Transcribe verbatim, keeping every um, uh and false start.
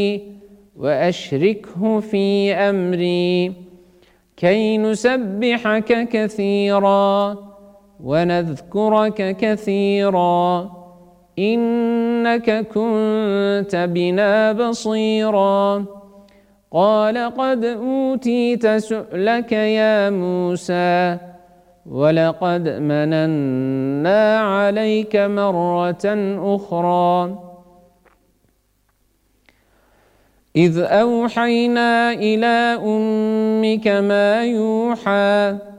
وأشركه في أمري كي نسبحك كثيرا ونذكرك كثيرا إنك كنت بنا بصيرا قال قد أوتيت سؤلك يا موسى ولقد مننا عليك مرة أخرى إذ أوحينا إلى أمك ما يوحى